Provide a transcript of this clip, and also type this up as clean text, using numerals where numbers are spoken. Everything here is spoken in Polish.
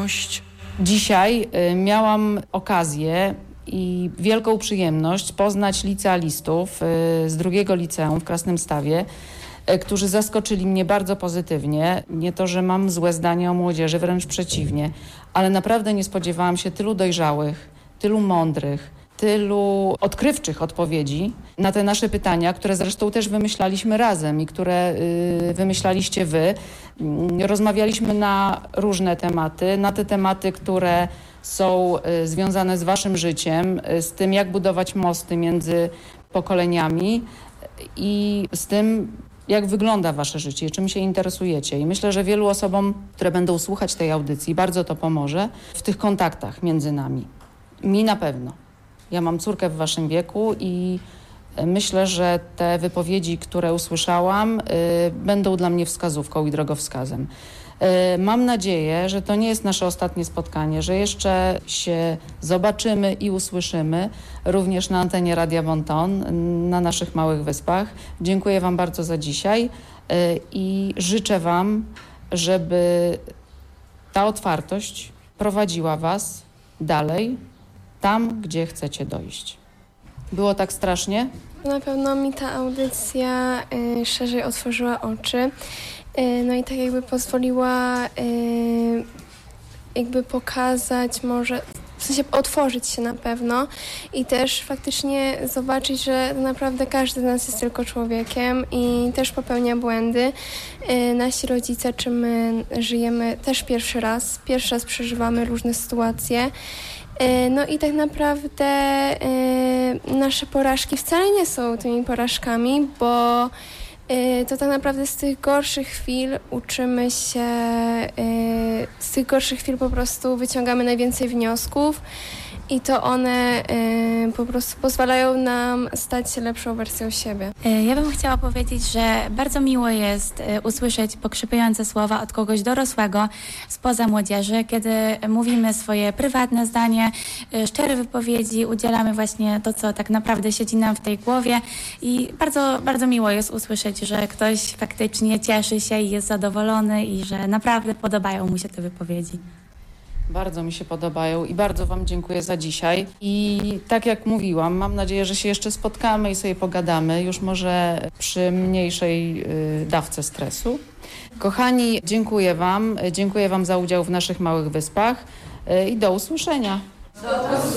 miłość. Dzisiaj miałam okazję i wielką przyjemność poznać licealistów z drugiego liceum w Krasnymstawie, którzy zaskoczyli mnie bardzo pozytywnie. Nie to, że mam złe zdanie o młodzieży, wręcz przeciwnie, ale naprawdę nie spodziewałam się tylu dojrzałych, tylu mądrych, tylu odkrywczych odpowiedzi na te nasze pytania, które zresztą też wymyślaliśmy razem i które wymyślaliście wy. Rozmawialiśmy na różne tematy, na te tematy, które są związane z waszym życiem, z tym, jak budować mosty między pokoleniami i z tym, jak wygląda wasze życie i czym się interesujecie. I myślę, że wielu osobom, które będą słuchać tej audycji, bardzo to pomoże w tych kontaktach między nami. Mi na pewno. Ja mam córkę w waszym wieku i myślę, że te wypowiedzi, które usłyszałam, będą dla mnie wskazówką i drogowskazem. Mam nadzieję, że to nie jest nasze ostatnie spotkanie, że jeszcze się zobaczymy i usłyszymy również na antenie Radia Bon Ton na naszych Małych Wyspach. Dziękuję wam bardzo za dzisiaj i życzę wam, żeby ta otwartość prowadziła was dalej, tam, gdzie chcecie dojść. Było tak strasznie? Na pewno mi ta audycja szerzej otworzyła oczy. No i tak jakby pozwoliła jakby pokazać może, w sensie otworzyć się na pewno i też faktycznie zobaczyć, że naprawdę każdy z nas jest tylko człowiekiem i też popełnia błędy. Nasi rodzice czy my żyjemy też pierwszy raz przeżywamy różne sytuacje. No i tak naprawdę nasze porażki wcale nie są tymi porażkami, bo to tak naprawdę z tych gorszych chwil uczymy się, z tych gorszych chwil po prostu wyciągamy najwięcej wniosków i to one po prostu pozwalają nam stać się lepszą wersją siebie. Ja bym chciała powiedzieć, że bardzo miło jest usłyszeć pokrzepiające słowa od kogoś dorosłego spoza młodzieży, kiedy mówimy swoje prywatne zdanie, szczere wypowiedzi, udzielamy właśnie to, co tak naprawdę siedzi nam w tej głowie i bardzo, bardzo miło jest usłyszeć, że ktoś faktycznie cieszy się i jest zadowolony i że naprawdę podobają mu się te wypowiedzi. Bardzo mi się podobają i bardzo wam dziękuję za dzisiaj. I tak jak mówiłam, mam nadzieję, że się jeszcze spotkamy i sobie pogadamy, już może przy mniejszej dawce stresu. Kochani, dziękuję wam za udział w naszych Małych Wyspach i do usłyszenia.